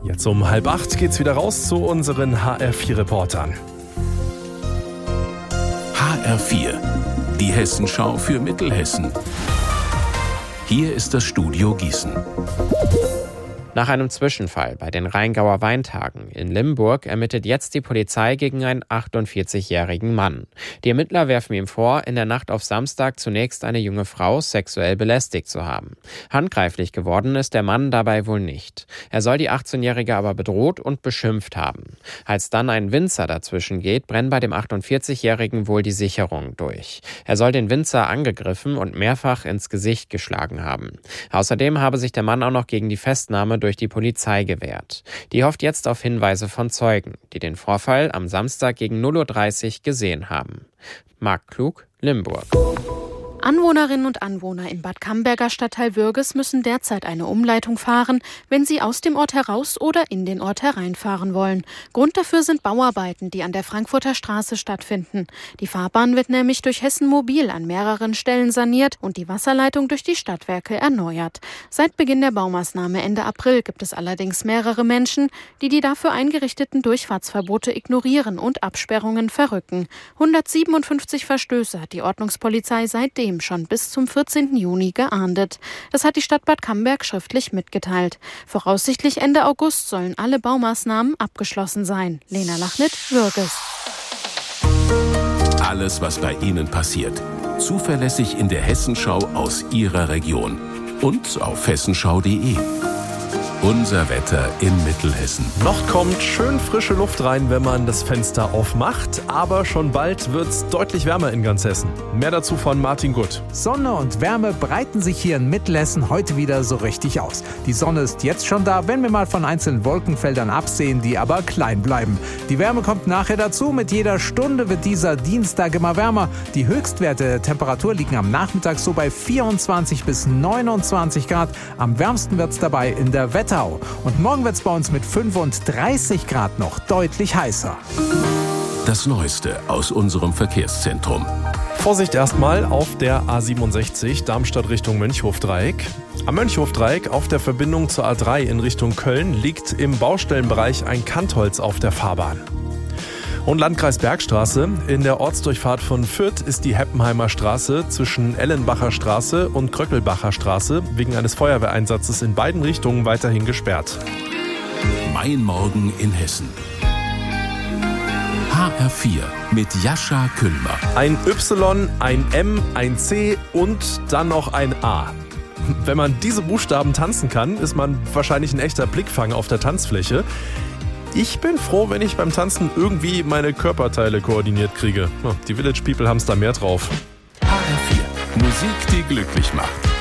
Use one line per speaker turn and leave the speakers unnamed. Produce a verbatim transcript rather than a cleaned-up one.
Jetzt um halb acht geht's wieder raus zu unseren H R vier Reportern.
H R vier, die Hessenschau für Mittelhessen. Hier ist das Studio Gießen.
Nach einem Zwischenfall bei den Rheingauer Weintagen in Limburg ermittelt jetzt die Polizei gegen einen achtundvierzigjährigen Mann. Die Ermittler werfen ihm vor, in der Nacht auf Samstag zunächst eine junge Frau sexuell belästigt zu haben. Handgreiflich geworden ist der Mann dabei wohl nicht. Er soll die achtzehnjährige aber bedroht und beschimpft haben. Als dann ein Winzer dazwischen geht, brennen bei dem achtundvierzigjährigen wohl die Sicherungen durch. Er soll den Winzer angegriffen und mehrfach ins Gesicht geschlagen haben. Außerdem habe sich der Mann auch noch gegen die Festnahme durch die Polizei gewehrt. Die hofft jetzt auf Hinweise von Zeugen, die den Vorfall am Samstag gegen null Uhr dreißig gesehen haben. Marc Klug, Limburg.
Anwohnerinnen und Anwohner im Bad Camberger Stadtteil Würges müssen derzeit eine Umleitung fahren, wenn sie aus dem Ort heraus oder in den Ort hereinfahren wollen. Grund dafür sind Bauarbeiten, die an der Frankfurter Straße stattfinden. Die Fahrbahn wird nämlich durch Hessen Mobil an mehreren Stellen saniert und die Wasserleitung durch die Stadtwerke erneuert. Seit Beginn der Baumaßnahme Ende April gibt es allerdings mehrere Menschen, die die dafür eingerichteten Durchfahrtsverbote ignorieren und Absperrungen verrücken. hundertsiebenundfünfzig Verstöße hat die Ordnungspolizei seitdem schon bis zum vierzehnten Juni geahndet. Das hat die Stadt Bad Camberg schriftlich mitgeteilt. Voraussichtlich Ende August sollen alle Baumaßnahmen abgeschlossen sein. Lena Lachnit, Würges.
Alles, was bei Ihnen passiert, zuverlässig in der Hessenschau aus Ihrer Region und auf hessenschau punkt de. Unser Wetter in Mittelhessen.
Noch kommt schön frische Luft rein, wenn man das Fenster aufmacht. Aber schon bald wird's deutlich wärmer in ganz Hessen. Mehr dazu von Martin Gutt.
Sonne und Wärme breiten sich hier in Mittelhessen heute wieder so richtig aus. Die Sonne ist jetzt schon da, wenn wir mal von einzelnen Wolkenfeldern absehen, die aber klein bleiben. Die Wärme kommt nachher dazu. Mit jeder Stunde wird dieser Dienstag immer wärmer. Die Höchstwerte der Temperatur liegen am Nachmittag so bei vierundzwanzig bis neunundzwanzig Grad. Am wärmsten wird's dabei in der Wetterau. Und morgen wird es bei uns mit fünfunddreißig Grad noch deutlich heißer.
Das Neueste aus unserem Verkehrszentrum.
Vorsicht erstmal auf der A siebenundsechzig Darmstadt Richtung Mönchhofdreieck. Am Mönchhofdreieck auf der Verbindung zur A drei in Richtung Köln liegt im Baustellenbereich ein Kantholz auf der Fahrbahn. Und Landkreis Bergstraße. In der Ortsdurchfahrt von Fürth ist die Heppenheimer Straße zwischen Ellenbacher Straße und Kröckelbacher Straße wegen eines Feuerwehreinsatzes in beiden Richtungen weiterhin gesperrt.
Mein Morgen in Hessen. H R vier mit Jascha Kühlmer.
Ein Y, ein M, ein C und dann noch ein A. Wenn man diese Buchstaben tanzen kann, ist man wahrscheinlich ein echter Blickfang auf der Tanzfläche. Ich bin froh, wenn ich beim Tanzen irgendwie meine Körperteile koordiniert kriege. Die Village People haben es da mehr drauf.
H R vier, Musik, die glücklich macht.